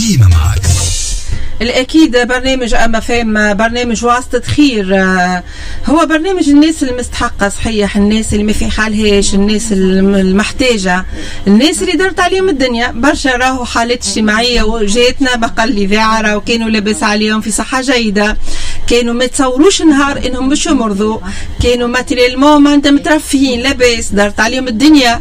ديما معك. الأكيد برنامج أما فهم برنامج واسطة خير، هو برنامج الناس المستحقة صحيح، الناس اللي ما في حالهاش، الناس المحتاجة، الناس اللي درت عليهم الدنيا برشا. راهو حالات اجتماعية وجاتنا بقل إذاعة، راهو كانوا لاباس عليهم في صحة جيدة، كانوا ما تصوروش نهار إنهم مش يمرضوا، كانوا ماتريالمون ما أنت مترفهين لاباس، درت عليهم الدنيا.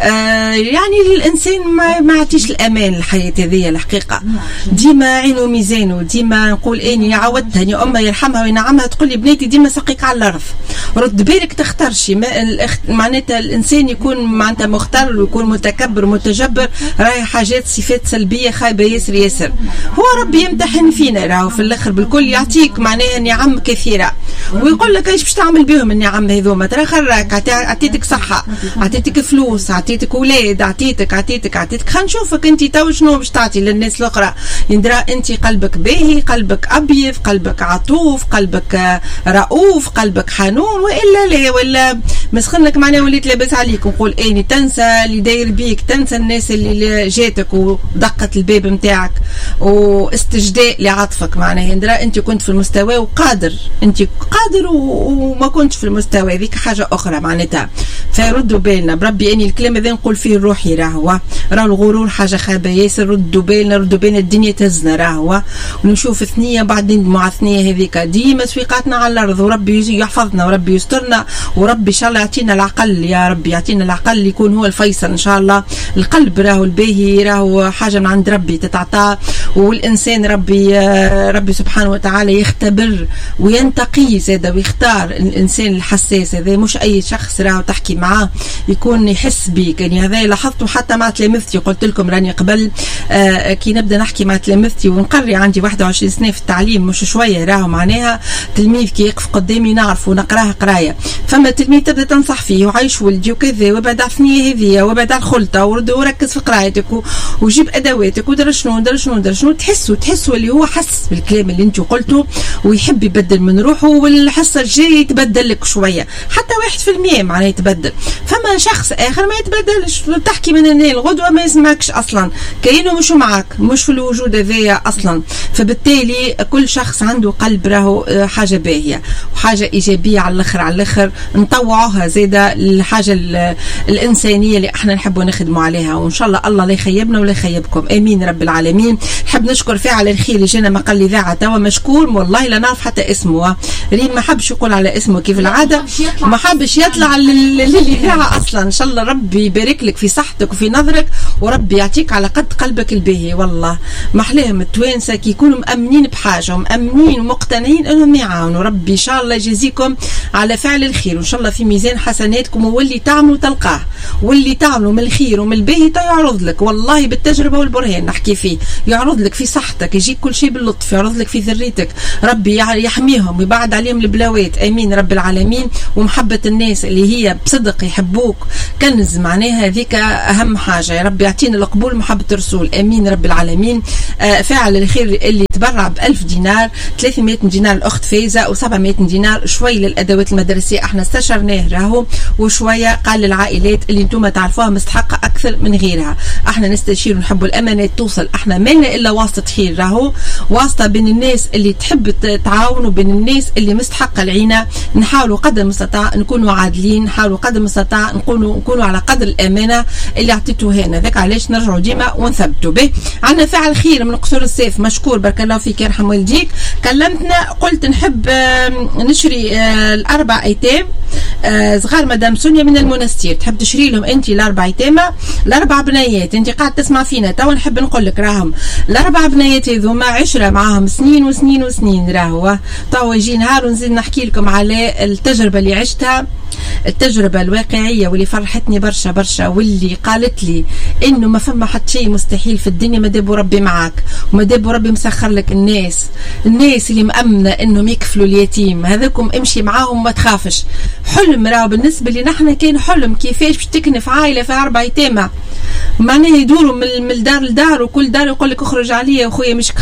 يعني الإنسان ما عطيش الأمان الحياة هذه الحقيقة، ديما عينه ميزان، وديما نقول اني عودتني امها يرحمها وينعمها تقول لي بنيتي ديما سقيك على الارض، رد بالك تختارش. معناتها الانسان يكون معناتها مختار ويكون متكبر متجبر، راهي حاجات صفات سلبيه خايبه ياسر ياسر. هو ربي يمتحن فينا، راهو في الاخر بالكل يعطيك معناها نعم كثيره، ويقول لك ايش باش تعمل بهم النعم هذوما. ترى خراك عطيتك صحه، عطيتك فلوس، عطيتك اولاد، عطيتك خلينا نشوفك انت تو شنو باش تعطي للناس الاخرى. يندرى انت قلبك باهي، قلبك أبيض، قلبك عطوف، قلبك رؤوف، قلبك حنون، وإلا لا ولا مسخنك معناه وليت لاباس عليك. نقول اني تنسى اللي داير بيك، تنسى الناس اللي جاتك ودقت الباب متاعك واستجداء لعطفك. معناه يندرى انت كنت في المستوى وقادر، انت قادر وما كنتش في المستوى، ذيك حاجة أخرى معناتها. فردوا بالنا بربي، اني الكلام هذا نقول فيه روحي، راهو الغرور حاجة خايبة ياسر. ردوا بالنا الدنيا تهزنا، راهو ونشوف ثنية بعدين مع ثنية هذيك ديما سويقاتنا على الأرض، وربي يحفظنا وربي يسترنا، وربي إن شاء الله يعطينا العقل، يا ربي يعطينا العقل يكون هو الفيصل إن شاء الله. القلب راهو الباهي راهو حاجة من عند ربي تتعطى، والإنسان ربي سبحانه وتعالى يختبر وينتقي زاده ويختار الإنسان الحساس هذا. مش أي شخص راهو تحكي معاه يكون يحس بيك. يعني هذا لاحظته حتى مع تلامذتي، قلت لكم راني قبل كي نبدأ نحكي مع تلامذتي ونقري، عندي 21 سنة في التعليم مش شوية، راهو معناها تلميذ كي يقف قدامي نعرف ونقراه قراية. فما تلميذ تبدأ تنصح فيه وعايش ولدي وكذا، وبعد عثنية هذية، وبعد الخلطة، وركز في قرايتك وجيب أدواتك ودر شنو تحسوا اللي هو حس بالكلام اللي انت قلته ويحب يبدل من روحه، والحصة الجاية يتبدل لك شوية، حتى 1% معناه يتبدل. فما شخص آخر ما يتبدلش، تحكي من هنا الغدوة ما يسمعكش أصلا، كأنه مش معك، مش في الوجود هذايا أصلا. فبالتالي كل شخص عنده قلب راهو حاجة باهية وحاجة إيجابية على الآخر نطوعوها زيادة الحاجة الإنسانية اللي احنا نحبوا نخدموا عليها. وإن شاء الله لا يخيبنا ولا يخيبكم، آمين رب العالمين. نحب نشكر فاعل الخير اللي جانا مقال إذاعة توا مشكور، والله لا نعرف حتى اسمه، ريم ما حبش يقول على اسمه كيف العادة، ما حبش يطلع للإذاعة أصلا. إن شاء الله ربي يبارك لك في صحتك وفي نظرك، وربي يعطيك على قد قلبك الباهي. والله محلاهم التوانسة كي يكونوا مأمنين بحاجة ومأمنين ومقتنعين أنهم يعاونوا. ربي إن شاء الله يجزيكم على فعل الخير، وإن شاء الله في ميزان حسناتكم، واللي تعملوا تلقاه، واللي تعملوا من الخير ومن الباهي يعرض لك، والله بالتجربة والبرهان نحكي فيه، يعرض لك في صحتك، يجيك كل شيء باللطف، يعرض لك في ذريتك، ربي يحميهم ويبعد عليهم البلاوات، آمين رب العالمين. ومحبة الناس اللي هي بصدق يحبوك كنز، معناها هذيك أهم حاجة. يا رب يعطينا القبول محبة الرسول، آمين رب العالمين. فاعل الخير اللي تبرع ب1000 دينار، 300 دينار الأخت فايزة، و700 دينار شوي للأدوات المدرسية، احنا استشرناه راهو، وشوية قال للعائلات اللي انتم تعرفوها مستحقة أكثر من غيرها. احنا نستشير ونحب الأمانات توصل، احنا مالنا إلا واسطة خير، راهو واسطة بين الناس اللي تحب تعاون وبين الناس اللي مستحقة العينة. نحاولوا قدر المستطاع نكونوا عادلين، نحاولوا قدر المستطاع نكونوا على قدر الأمانة اللي عطيتوها لنا، ذاك علاش نرجعوا ديما ونثبتوا به. عندنا فاعل خير من قصور السيف، مشكور بارك الله فيك يرحم والديك. كلمتنا قلت نحب نشري الأربع أيتام صغار مدام سونيا من المنستير، تحب تشري لهم انت الأربع أيتام، الأربع بنيات، انت قاعد تسمع فينا تو، نحب نقول لك راهم الأربع بنيات هذوما عشرة معاهم سنين وسنين وسنين، راهو تو يجي نهار ونزيد نحكي لكم على التجربة اللي عشتها، التجربة الواقعية واللي فرحتني برشا برشا، واللي قالت لي انه ما فما حد شيء مستحيل في الدنيا ما دابو ربي معك، وما دابو ربي مسخر لك الناس اللي مأمنة انهم يكفلوا اليتيم، هذاكم امشي معاهم ما تخافش. حلم راهو بالنسبة لي نحن كان حلم، كيفاش باش تكنف عائلة في 4 أيتام، معناه يدوروا من الدار لدار، وكل دار يقول لك اخرج عليا اخويا مش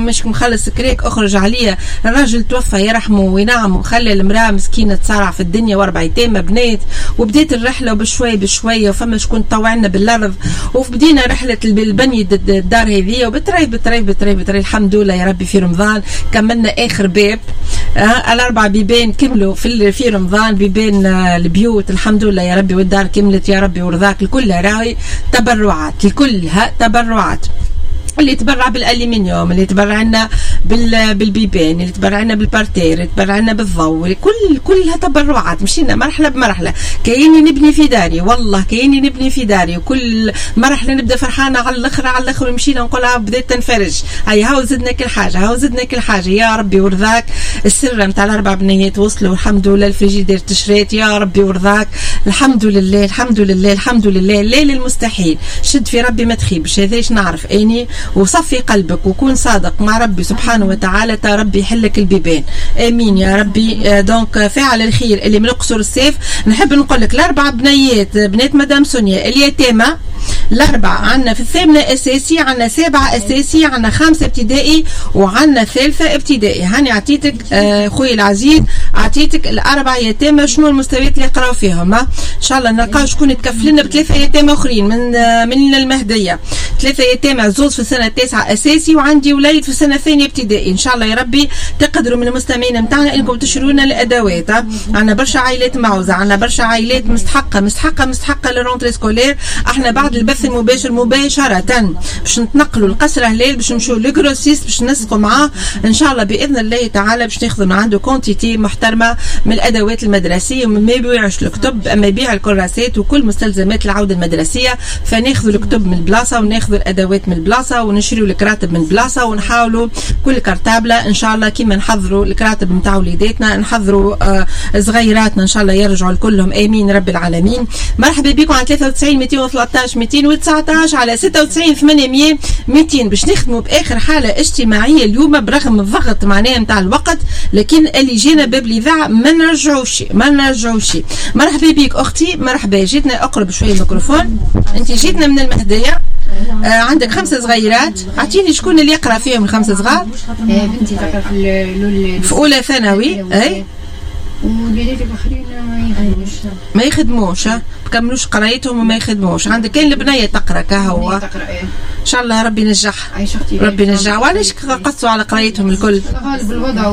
مخلص كريك، اخرج عليا. الراجل توفى يرحمه وينعمه، خلى المراه مسكينه تصارع في الدنيا و4 أيتام. يتامى بنات، وبدات الرحله وبشوي بشويه، وفما شكون طوعنا بالارض، وبدينا رحله البني الدار هذه، وبتريف بتريف بتريف بتريف الحمد لله يا ربي. في رمضان كملنا اخر باب، الاربع بيبان كملوا في رمضان، بيبان البيوت الحمد لله يا ربي، والدار كملت يا ربي، ورضاك الكل راهي تبرعات، الكلها تبرعات. اللي تبرع بالالمنيوم، اللي تبرع لنا بالبيبان، اللي تبرع لنا بالبارتير، اللي تبرع لنا بالضوء، كلها تبرعات. مشينا مرحله بمرحله. كايني نبني في داري، والله كايني نبني في داري، وكل مرحله نبدا فرحانه على الاخر على الاخر، ومشينا نقولها بدات تنفرج. هاي هاو زدنا كل حاجه، هاو زدنا كل حاجه يا ربي ورضاك. السر نتاع الاربع بنيات وصلوا الحمد لله، الفريجيدير تشريت يا ربي ورضاك، الحمد لله الحمد لله الحمد لله. الليل المستحيل، شد في ربي ما تخيبش، هذاش نعرف اني، وصفي قلبك وكون صادق مع ربي سبحانه وتعالى، تا ربي يحلك البيبان. امين يا ربي. دونك فاعل الخير اللي من قصر السيف. نحب نقول لك الاربع بنيات، بنات مدام سونيا اليتامى الاربعه، عندنا في الثامنه اساسي، عندنا سابعه اساسي، عندنا خامسه ابتدائي، وعندنا ثالثه ابتدائي. هاني عطيتك خويا العزيز، عطيتك الاربع يتامى شنو المستويات اللي يقراو فيهم. ان شاء الله نلقاو شكون يتكفل لنا بثلاثه يتامى اخرين من المهديه. 3 يتامى، زوز في السنه التاسعه اساسي، وعندي وليد في السنه الثانيه ابتدائي. ان شاء الله يا ربي تقدروا من المستمعين نتاعنا انكم تشروا لنا الادوات. عندنا برشا عائلات معوزه، عندنا برشا عائلات مستحقه للرونتري سكولير. احنا بعد البث المباشر مباشره باش نتنقلوا لقصر هلال، باش نمشوا للجروسيست، باش نسقوا معاه ان شاء الله باذن الله تعالى، باش ناخذوا من عنده كونتيتي محترمه من الادوات المدرسيه. وما يبيعش الكتب، اما يبيع الكراسات وكل مستلزمات العوده المدرسيه. فناخذوا الكتب من البلاصه، وناخذوا الادوات من البلاصه، ونشريوا الكراتب من البلاصه، ونحاولوا كل كرتابله ان شاء الله كيما نحضروا الكراتب نتاع وليداتنا، نحضروا صغيراتنا ان شاء الله يرجعوا لكلهم امين رب العالمين. مرحبا بكم على 93 213 219 على 96 800 200 باش نخدموا باخر حاله اجتماعيه اليوم برغم الضغط معناها نتاع الوقت، لكن اللي جينا باب الاذاعه ما نرجعوش. مرحبا بك اختي، مرحبا. جيتنا اقرب شويه الميكروفون. انت جيتنا من المهديه، عندك 5 صغيرات، اعطيني شكون اللي يقرا فيهم الخمسه صغار؟ بنتي تقرا في اولى ثانوي. اي وليداتي الاخرين ما يخدموش، بكملوش قرايتهم وما يخدموش. عندك كاين البنيه تقرا كهو ان شاء الله ربي ينجحها، ربي ينجحها. وعلاش قصوا على قرايتهم الكل؟ غالب الوضع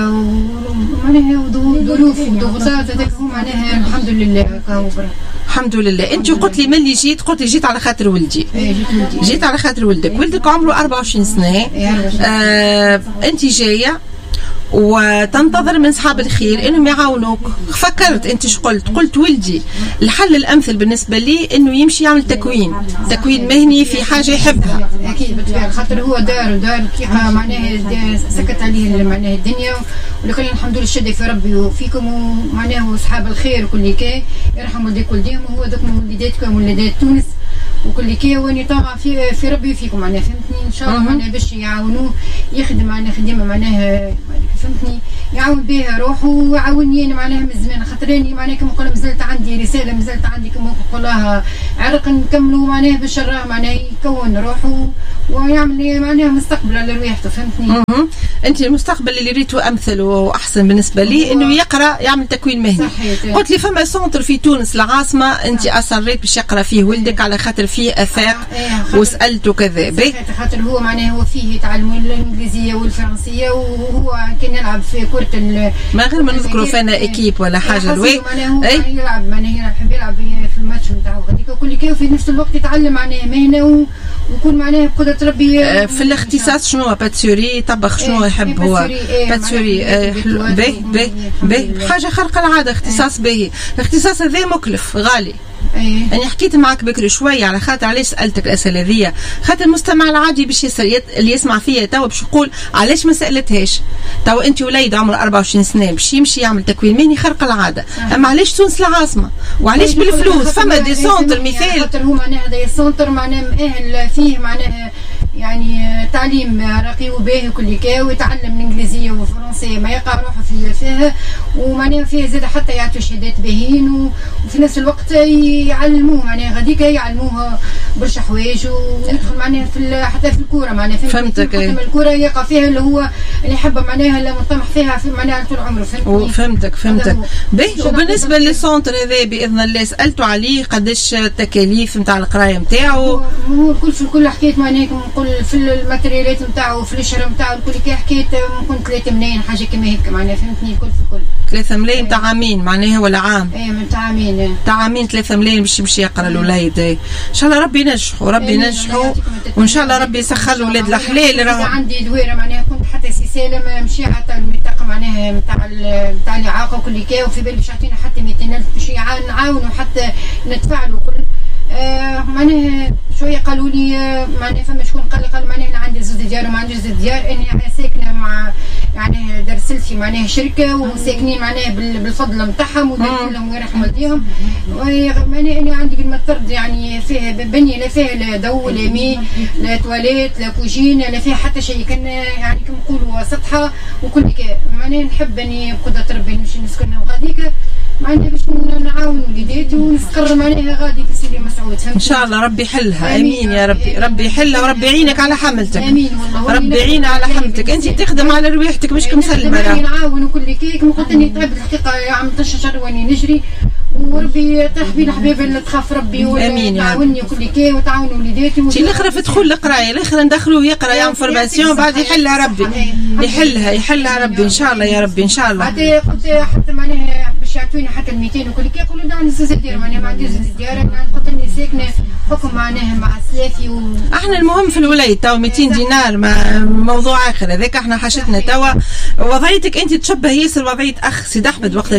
معناها ظروف وضغوطات هذاك هو معناها الحمد لله كهو. الحمد لله. انت قلت لي ملي جيت، قلت لي جيت على خاطر ولدي. جيت على خاطر ولدك عمره 24 سنه. انت جايه وتنتظر من صحاب الخير انهم يعاونوك. فكرت انت قلت ولدي الحل الامثل بالنسبه لي انه يمشي يعمل تكوين مهني في حاجه يحبها. اكيد بالطبع، خاطر هو دار كيما معناها سكت عليه معناها الدنيا، ولكن الحمد لله الشده في ربي وفيكم، ومعناها اصحاب الخير وكل كي يرحم ولديك ولديهم، وهو ذوك وليداتكم وليدات تونس وكل كي، واني طبعا في ربي وفيكم معناها فهمتني. ان شاء الله معناها باش يعاونوه يخدم معناها خدمه معناها فهمتني يعاون بها روحه ويعاونني انا معناها من زمان، خاطراني معناها كما نقول مازالت عندي رساله، مازالت عندي كما نقولها عرق نكملوا معناها باش راه معناها يكون روحه ويعمل معناها مستقبل على رواحته فهمتني. انت المستقبل اللي ريته امثل واحسن بالنسبه لي انه يقرا يعمل تكوين مهني. قلت لي فما سونتر في تونس العاصمه انت اصريت باش يقرا فيه ولدك على خاطر فيه افاق وسالته كذا. خاطر هو معناها هو فيه يتعلم الانجليزيه والفرنسيه، وهو كان يلعب في كره ما غير ما نذكروا فينا اكيب ولا حاجه الوي يلعب معناها يحب يلعب في الماتش نتاعو غاديك وكل كي، وفي نفس الوقت يتعلم معناها مهنه ويكون معناها بقدره ربي في الاختصاص. شنو باتسوري طبخ شنو يحب هو؟ باتسوري باهي حاجه خارقه العاده، اختصاص باهي. الاختصاص هذا مكلف غالي. أنا حكيت معك بكري شوية على خاطر علاش سألتك الأسئلة ذي، خاطر المستمع العادي باش اللي يسمع فيا توا باش يقول علاش ما سألتهاش. توا أنت وليد عمره 24 سنة باش يمشي يعمل تكوين مهني خارق العادة، أما علاش تونس العاصمة وعلاش بالفلوس؟ فما دي سونتر مثال. خاطر هو معناها هذا سونتر معناها مؤهل فيه معناها يعني تعليم راقي وباهي وكل كا، ويتعلم الإنجليزية والفرنسية فرونسي ما يلقى روحه فيها، ومعناها فيها زاد حتى يعطوا شهادات باهين، وفي نفس الوقت يعلموه معناها غاديك يعلموه برشا حوايج، ويدخل معناها في حتى في الكوره معناها فهمتك. الكوره يقع فيها اللي هو اللي يحب معناها اللي مطمح فيها في معناها طول عمره. فهمتك. باهي، وبالنسبه للسونتر هذا باذن الله سالتوا عليه قداش التكاليف نتاع القرايه نتاعو؟ هو الكل في الكل حكيت معناها نقول في الماتريالات نتاعو في الشهر نتاعو الكل كي حكيت ممكن 3 ملايين حاجه كما هيك معناها فهمتني. الكل في الكل 3 ملايين تاع عامين معناها ولا عام؟ اي من تاع عامين. تاع عامين 3 ملايين باش يمشي يقرا الوليد. ان شاء الله ربي ينجحوا وان شاء الله ربي يسخر الولاد الحلال. راه عندي دويره معناها كنت حتى سي سالم مشي حتى المنطقه معناها نتاع الاعاقه وكل كي، وفي بالي باش يعطينا حتى 200,000 باش نعاونوا حتى نتفاعلوا كل معناها شويه. قالوا لي معناها فما شكون قال معناها انا عندي زوج ديار وما عنديش زوج ديار، اني ساكنه مع يعني درست في معناها شركه وساكنين معناها بالفضل نتاعهم وداروا لهم ويرحم والديهم، معناها اني عندي كلمه طرد يعني فيها بنيه لا فيها لا ضوء لا مي لا تواليت لا كوجينه لا فيها حتى شيء، كان يعني كما نقولوا سطحه وكل كي. معناها نحب اني بقدره ربي نمشي نسكن غاديك معناها باش نعاون وليداتي ونستقر معناها غادي في سيدي مسعود. ان شاء الله ربي يحلها. امين يا ربي. ربي يحلها وربي يعينك على حملتك. امين والله. ربي يعين على حملتك. انت تخدم على رواحتك مش مسلمه. راه نعاون وكل كيك ما قلت اني تعبت الحقيقه عام 12 شهر واني نجري، وربي تحبي الحبيبه اللي تخاف ربي وتعاوني وكل كي وتعاون وليداتي. انت الاخرى في دخول القرايه، الاخرى ندخلوه يقرا يعمل فورماسيون بعد يحلها ربي. يحلها ربي ان شاء الله يا ربي ان شاء الله. قلت حتى معناها باش يعطوني حتى 200 وكل كي، يقولوا لا عندي زوج ديار معناها ما عنديش زوج ديار، انا نحط اني ساكنه حكم معناها مع سلافي احنا المهم في الولايه تو 200 دينار موضوع اخر هذاك. احنا حاجتنا توا وضعيتك انت تشبه ياسر وضعيه اخ سيد احمد وقتها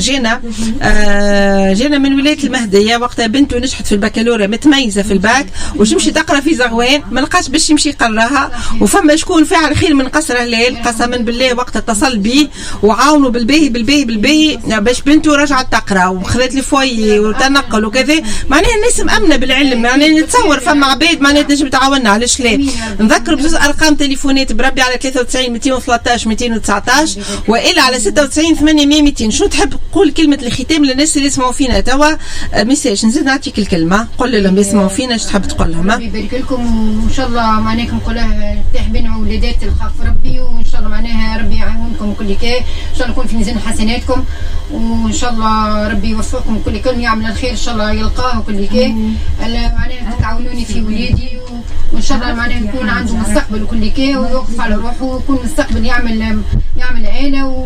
جينا من ولايه المهديه، وقتها بنته نجحت في البكالوريا متميزه في الباك وتمشي تقرا في زغوان، ما لقاش باش يمشي يقراها، وفما شكون فاعل خير من قصر هلال قسما بالله وقتها اتصل بيه وعاونوا بالباهي باش بنته رجعت تقرا وخذت الفوي وتنقل وكذا. معناها الناس مأمنه بالعلم، يعني نتصور فما عباد معناها تنجم تعاوننا علاش لا. نذكر بزوز ارقام تليفونات بربي على 93 213 219 والا على 96 800 200. شو تحب تقول كلمه الختام للناس اللي يسمعوا فينا توا؟ ميساج نزيد نعطيك الكلمه، قول لهم يسمعوا فينا ايش تحب تقول لهم؟ ربي يبارك لكم وان شاء الله معناها نقولها تاح بين ولادات الخاف ربي، وان شاء الله معناها ربي يعاونكم كل كي، ان شاء الله يكون في ميزان حسناتكم، وان شاء الله ربي يوفقكم كل كل يعمل الخير ان شاء الله يلقاه كل كي. معناها تعاونوني في ولادي وان شاء الله معناها يكون عنده مستقبل وكل كي، ويوقف على روحه ويكون مستقبل يعمل عائله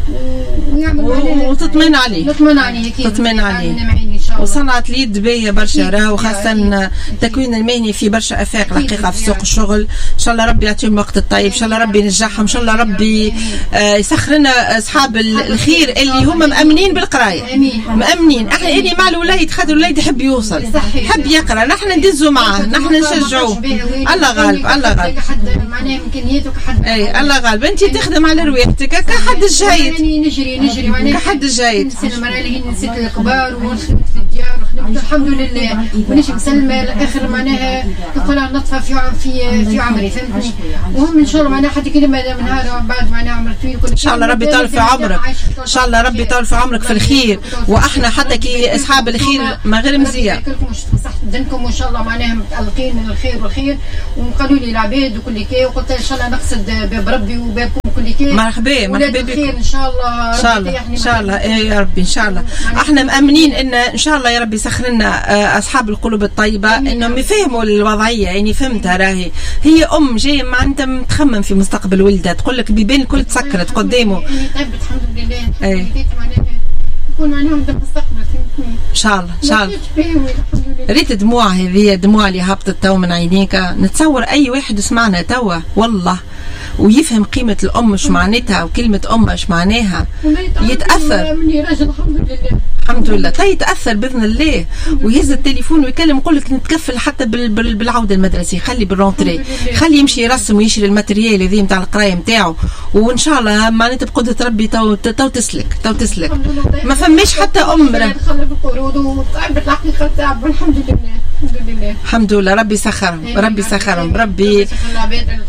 وتطمن عليه. تطمن عليه وصنعت اليد باهيه برشا راه، وخاصه التكوين المهني في برشا افاق الحقيقه في سوق الشغل. ان شاء الله ربي يعطيهم الوقت الطيب، ان شاء الله ربي ينجحهم، ان شاء الله ربي يسخر لنا اصحاب الخير اللي هم مامنين بالقرايه. مامنين احنا اللي مع الوليد، خاطر الوليد يحب يوصل يحب يقرا، نحن ندزوا معاه، نحن نشجعوه. الله غالب معناها امكانياتك حد الله غالب. انت تخدم على رواحتك كحد الجيد، نجري معناها كحد الجيد. نسيت الكبار وخدمت في الديار وخدمت الحمد لله ونيش مسلمه الاخر معناها نقولها نطفى في عمري فهمتني. وهم ان شاء الله معناها حتى كلمه من نهار بعد معناها عمر طويل ان شاء الله ربي يطول في عمرك، ان شاء الله ربي يطول في عمرك في الخير، واحنا حتى كي اصحاب الخير ما غير مزيان. لكم صحه دينكم وان شاء الله معناها متالقين من الخير والخير. وقالوا لي العباد وكل كي، وقلت ان شاء الله نقصد باب ربي وبابكم وكل كي. مرحبا بكم ان شاء الله ان شاء الله يا ربي ان شاء الله. احنا مأمنين ان شاء الله يا ربي يسخر لنا اصحاب القلوب الطيبه انهم يفهموا الوضعيه. يعني فهمتها راهي هي ام جايه مع انت متخمم في مستقبل ولدها، تقول لك البيبان الكل تسكرت قدامه. تعبت الحمد لله يكون معناها مستقبل فهمتني. ان شاء الله ان شاء الله. ريت دموع هذه دموع اللي هبطت تو من عينيك. نتصور اي واحد يسمعنا توا والله ويفهم قيمة الأم اش معناتها وكلمة أم اش معناها يتأثر. مني راجل الحمد لله الحمد لله. يتأثر بإذن الله ويهز التليفون ويكلم يقول لك نتكفل حتى بالعودة المدرسية، خلي بالرونتري، خلي يمشي يرسم ويشري الماتريال هذي نتاع القراية نتاعو، وإن شاء الله معناتها بقدرة ربي تو تسلك ما فماش حتى أم خلي بالقروض وتعبت الحقيقة تعب والحمد لله. الحمد لله. ربي سخرهم ربي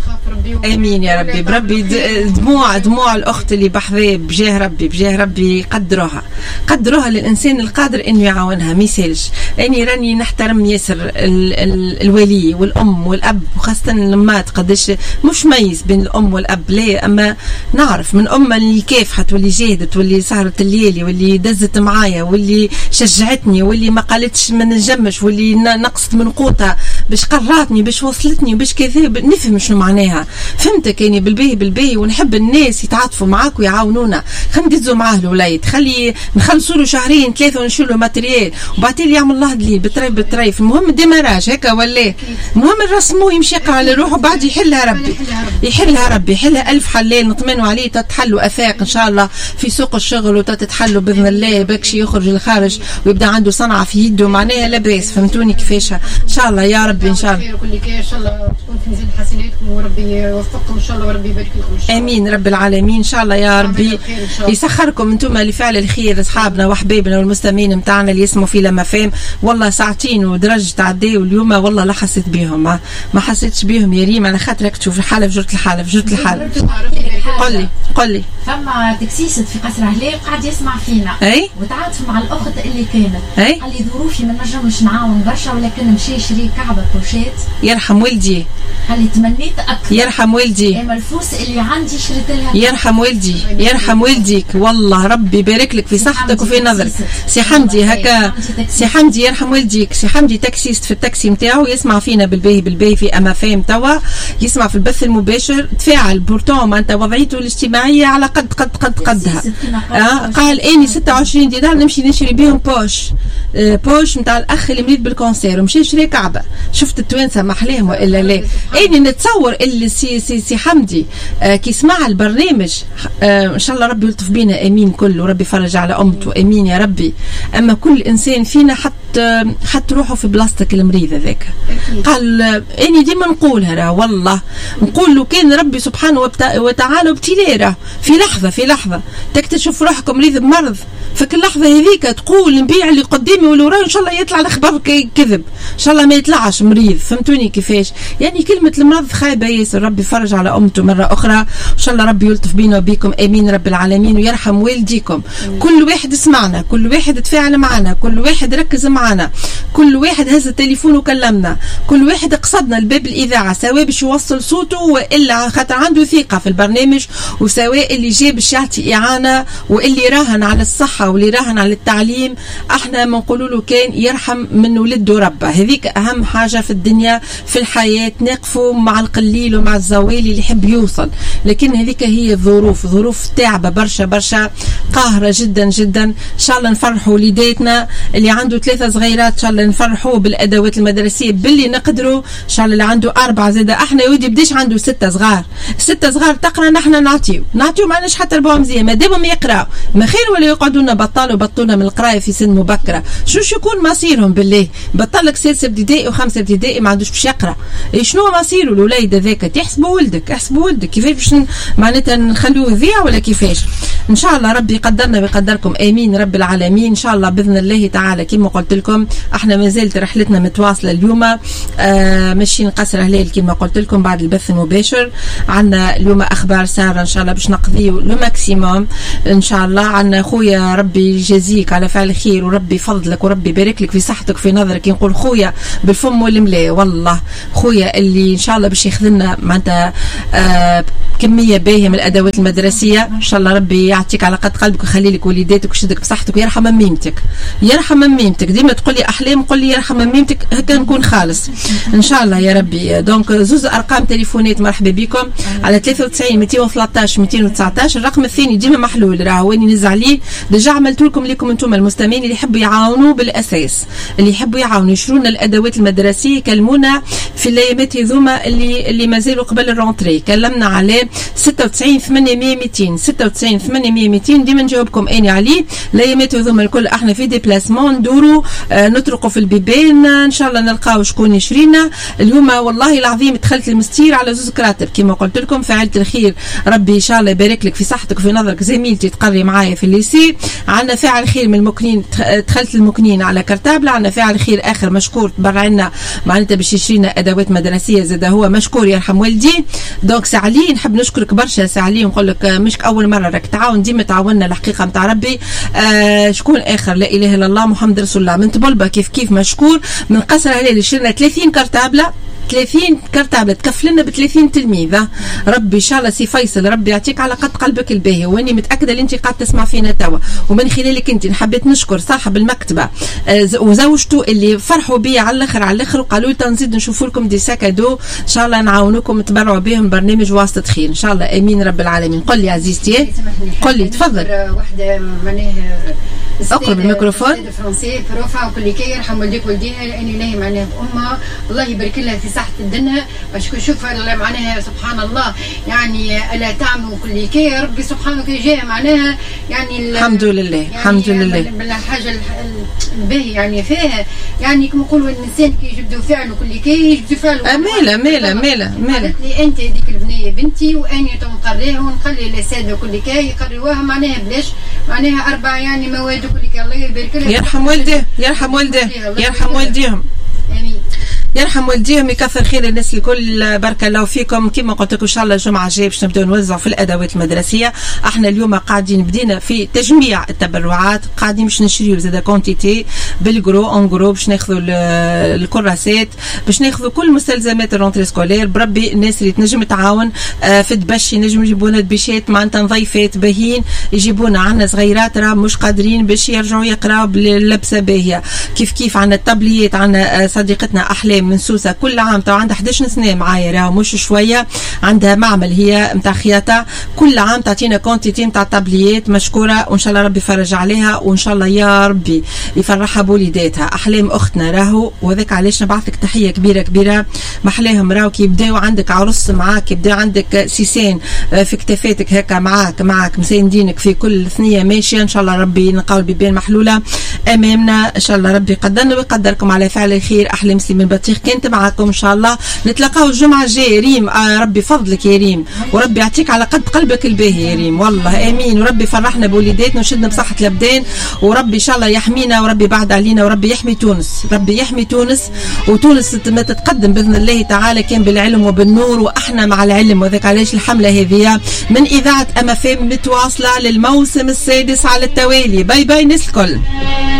ربي. امين يا ربي. بربي دموع الاخت اللي بحذاه بجاه ربي قدروها للانسان القادر انه يعاونها. ميسالش اني راني نحترم ياسر الولي والام والاب، وخاصه الامات قداش مش ميز بين الام والاب، لا اما نعرف من ام اللي كافحت واللي جاهدت واللي سهرت الليالي واللي دزت معايا واللي شجعتني واللي ما قالتش ما نجمش واللي نقصت من قوتها باش قراتني باش وصلتني باش كذا. نفهم شنو معناها، فهمتك يعني بالباهي ونحب الناس يتعاطفوا معاك ويعاونونا. خلينا ندزوا معاه الوليد، خلي نخلصوا له شهرين 3 ونشيلوا له ماتريال وبعدين يعمل الله دليل بطريف. المهم ديماراج هكا ولا المهم نرسموه يمشي يقرا على روحه وبعد يحلها ربي يحلها ألف حلال. نطمنوا عليه تتحلوا افاق ان شاء الله في سوق الشغل وتتحلوا باذن الله، باكشي يخرج للخارج ويبدا عنده صنعه في يده معناها لاباس. فهمتوني كيفاش؟ ان شاء الله يا ربي ان شاء الله ان شاء الله تكون في ميزان حسناتكم وربي يوفقكم ان شاء الله وربي يبارك لكم ان شاء الله. امين رب العالمين. ان شاء الله يا ربي يسخركم انتم لفعل الخير، اصحابنا وحبايبنا والمستمعين نتاعنا اللي يسمعوا في لما فهم. والله ساعتين ودرجه تعدي واليوم والله لا حسيت بهم، ما حسيتش بهم يا ريم على خاطرك تشوف الحاله في جرة الحاله. قل لي فما تكسيست في قصر هلال قاعد يسمع فينا اي وتعاطف مع الاخت اللي كانت اي قال لي ظروفي ما نجمش نعاون برشا ولكن مشي شري كعبه كوشات. يرحم والدي. قال لي تمنيت اكثر. يرحم والدي. اما الفلوس اللي عندي شريت لها. يرحم والدي يرحم والديك. والله ربي يبارك لك في صحتك وفي نظرك. سي حمدي هكا سي حمدي يرحم والديك. سي حمدي تاكسيست في التاكسي نتاعو يسمع فينا بالباهي في اما فاهم توا يسمع في البث المباشر. تفاعل بورتون انت وضعيته الاجتماعيه على قدها. قال اني 26 دينار نمشي نشري بهم بوش نتاع الاخ اللي مريض بالكونسير ومشي يشري كعبه. شفت التوانسه محلاهم والا لا؟ اني نتصور اللي سي حمدي كي سمع البرنامج ان شاء الله ربي يلطف بينا امين كله وربي يفرج على امته امين يا ربي. اما كل انسان فينا حط روحه في بلاصتك المريض هذاك. قال اني ديما نقولها والله نقول له كان ربي سبحانه وتعالى ابتلاه في لحظه تكتشف روحك مريض بمرض، فك اللحظه هذيك تقول نبيع اللي قدامي واللي وراي ان شاء الله يطلع الخبر كذب ان شاء الله ما يطلعش مريض. فهمتوني كيفاش؟ يعني كلمه المرض خايبه ياسر. ربي يفرج على امته مره اخرى ان شاء الله ربي يلطف بينا وبيكم امين رب العالمين ويرحم والديكم. كل واحد سمعنا، كل واحد تفاعل معنا، كل واحد ركز معنا، كل واحد هز التليفون وكلمنا، كل واحد قصدنا الباب الاذاعه سواء باش يوصل صوته والا خاطر عنده ثقه في البرنامج، وسواء اللي جاب باش يعطي اعانه واللي راهن على الصحه واللي راهن على التعليم. احنا ما نقولوا له كان يرحم من ولده ربه. هذيك اهم حاجه في الدنيا في الحياه، نقفوا مع القليل ومع الزوالي اللي يحب يوصل. لكن هذيك هي ظروف تعبه برشا قاهره جدا. ان شاء الله نفرحوا وليداتنا اللي عنده 3 صغيرات ان شاء الله نفرحوه بالادوات المدرسيه باللي نقدروا. ان شاء الله اللي عنده 4 زاده. احنا يا ودي بديش عنده 6 صغار تقرا نحن نعطيو معناش حتى ربعهم مزيان ما دامهم يقراو ما خير ولا يقعدونا بطلونا من القرايه في سن مبكره. شو يكون مصيرهم بالله؟ بطلك 6 ابتدائي و5 ابتدائي ما عندوش باش يقرا. شنو مصيره الوليد هذاك؟ تحسبوا ولدك كيفاش باش معناتها نخلوه يذيع ولا كيفاش؟ ان شاء الله ربي يقدرنا ويقدركم امين رب العالمين. ان شاء الله باذن الله تعالى كما قلت لكم احنا ما زالت رحلتنا متواصله. اليوم ماشيين قصر هلال كما قلت لكم بعد البث المباشر. عندنا اليوم اخبار ساره ان شاء الله باش نقضيو لو ماكسيموم ان شاء الله. عندنا خويا ربي يجازيك على فعل خير وربي يفضلك وربي يبارك لك في صحتك وفي نظرك. نقول خويا بالفم والملاء والله خويا اللي ان شاء الله باش ياخذ لنا معناتها كميه باهيه من الادوات المدرسيه. ان شاء الله ربي يعطيك على قد قلبك ويخلي لك وليداتك ويشدك بصحتك ويرحم ميمتك. ديما تقول لي احلام قول لي يرحم ميمتك هكا نكون خالص ان شاء الله يا ربي. دونك زوز ارقام تليفونات مرحبا بكم على 93 213 219. الرقم الثاني ديما محلول راهو وين نزع عليه ديجا عملت لكم انتم المستمعين اللي يحبوا يعاونوا بالاساس اللي يحبوا يعاونوا يشروا لنا الادوات المدرسيه كلمونا في الايامات هذوما اللي مازالوا قبل الرونتري. كلمنا على 96 800 200 96 800 200 ديما نجاوبكم اني عليه. الايامات هذوما الكل احنا في ديبلاسمون ندوروا نطرقوا في البيبان ان شاء الله نلقاو شكون يشرينا. اليوم والله العظيم دخلت المستير على 2 كراتب كما قلت لكم. فعلت الخير ربي ان شاء الله يبارك لك في صحتك وفي نظرك. زميلتي تقري معايا في الليسي. عندنا فاعل خير من المكنين دخلت المكنين على كرتابله. عندنا فاعل خير اخر مشكور تبرع لنا معناتها باش يشرينا ادوات مدرسيه المدرسيه زاد هو مشكور يرحم والدي. دونك سعلي نحب نشكرك برشا سعلي ونقول لك مش اول مره راك تعاون ديما تعاوننا الحقيقه نتاع ربي. شكون اخر لا اله الا الله محمد رسول الله من طبلبه كيف مشكور. من قصر هلال شرنا 30 كرتابله 30 كرتابله تكفلنا ب 30 تلميذ. ربي ان شاء الله سي فيصل ربي يعطيك على قد قلبك الباهي، واني متاكده ان انت قاعد تسمع فينا توا، ومن خلالك انت حبيت نشكر صاحب المكتبه وزوجته اللي فرحوا بي على الاخر وقالوا لي نزيد نشوفوا لكم دي ساكادو ان شاء الله نعاونوكم تبرعوا بهم برنامج واسطه خير ان شاء الله. امين رب العالمين. قل لي عزيزتي قل لي تفضل. واحده معناها اقرب الميكروفون. فرنسي بروفا وكل كي يرحم والديك والديها لاني الله معناها امها الله يبارك لها في صحه الدنيا باش شوف معناها سبحان الله يعني الا تعمل كل كي ربي سبحانه كي جاء معناها يعني الحمد لله يعني الحمد لله بالحاجه الباهي يعني فيها يعني كما نقولوا الانسان كي يجبدوا فعله كل كي يجبدوا فعله ميله قالت لي انت هذيك البنيه بنتي واني تنقريها ونخلي الاساتذه كل كي يقريوها معناها بلاش معناها 4 يعني مواد كل كي الله يبارك لها يرحم والديه يرحم والديهم امين يرحم والديهم يكثر خير الناس الكل. بارك الله فيكم. كما قلت لكم ان شاء الله الجمعه الجايه باش نبداو نوزعوا في الادوات المدرسيه. احنا اليوم قاعدين بدينا في تجميع التبرعات، قاعدين باش نشريو زاد كونتيتي بالجرو اون جرو باش ناخذوا الكراسات باش ناخذوا كل مستلزمات الرونتري سكولير. بربي الناس اللي تنجم تعاون في الدبش نجم يجيبونا دبيشات معناتها نظيفات باهيين، يجيبونا عندنا صغيرات راه مش قادرين باش يرجعوا يقراوا باللبسه باهيه. كيف عندنا الطابليات، عندنا صديقتنا احلام من سوسه كل عام تو عندها 11 سنه معايا راهو مش شويه، عندها معمل هي نتاع خياطه كل عام تعطينا كونتيتي نتاع طابليات مشكوره وان شاء الله ربي يفرج عليها وان شاء الله يا ربي يفرحها بوليداتها. احلام اختنا راهو وذاك علاش نبعث لك تحيه كبيره محلاهم راهو كي يبداو عندك عرس معاك يبداو عندك سيسان في كتافاتك هكا معاك مساندينك في كل ثنيه ماشيه ان شاء الله ربي نلقاو البيبان محلوله امامنا ان شاء الله ربي يقدرنا ويقدركم على فعل الخير. احلام سليم البطيخ كانت معاكم ان شاء الله نتلاقاو الجمعه الجايه ريم. ربي فضلك يا ريم وربي يعطيك على قد قلبك الباهي يا ريم والله امين. وربي فرحنا بوليداتنا وشدنا بصحه الابدان وربي ان شاء الله يحمينا وربي بعد علينا وربي يحمي تونس. ربي يحمي تونس وتونس ما تتقدم باذن الله تعالى كان بالعلم وبالنور واحنا مع العلم. وذاك علاش الحمله هذه من اذاعه ام اف ام متواصله للموسم السادس على التوالي. باي باي الناس الكل.